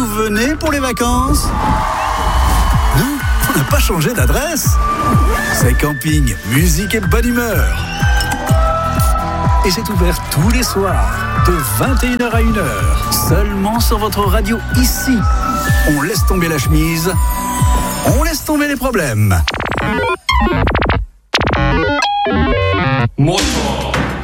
venez pour les vacances? Non, on n'a pas changé d'adresse. C'est camping, musique et bonne humeur. Et c'est ouvert tous les soirs, de 21h à 1h, seulement sur votre radio ici. On laisse tomber la chemise, on laisse tomber les problèmes. Moi